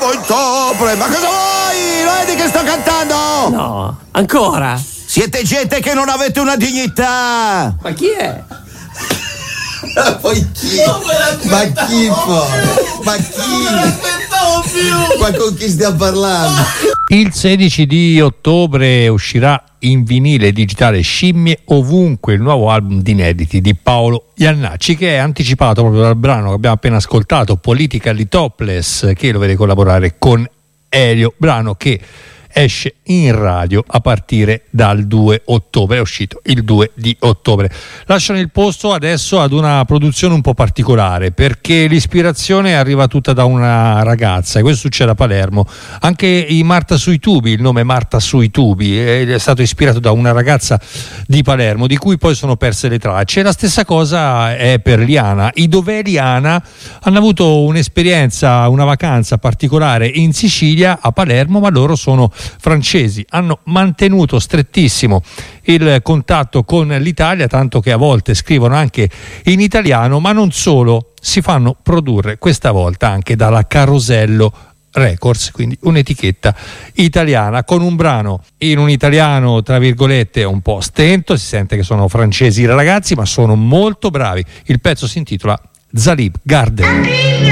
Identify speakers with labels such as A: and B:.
A: ottobre. Ma cosa vuoi? Lo vedi che sto cantando?
B: No, ancora?
A: Siete gente che non avete una dignità.
B: Ma chi è?
C: Poi chi? Ma chi poi? Ma chi? Ma con chi stiamo parlando?
D: Il 16 di ottobre uscirà in vinile digitale Scimmie ovunque, il nuovo album di inediti di Paolo Iannacci, che è anticipato proprio dal brano che abbiamo appena ascoltato, Politically Topless, che lo vede collaborare con Elio, brano che esce in radio a partire dal 2 ottobre, è uscito il 2 di ottobre. Lasciano il posto adesso ad una produzione un po' particolare, perché l'ispirazione arriva tutta da una ragazza, e questo succede a Palermo. Anche i Marta sui tubi, il nome Marta sui tubi è stato ispirato da una ragazza di Palermo, di cui poi sono perse le tracce. La stessa cosa è per Liana. I Dov'è Liana hanno avuto un'esperienza, una vacanza particolare in Sicilia, a Palermo, ma loro sono francesi, hanno mantenuto strettissimo il contatto con l'Italia, tanto che a volte scrivono anche in italiano, ma non solo, si fanno produrre questa volta anche dalla Carosello Records, quindi un'etichetta italiana, con un brano in un italiano tra virgolette un po' stento. Si sente che sono francesi i ragazzi, ma sono molto bravi. Il pezzo si intitola Zalib Garden.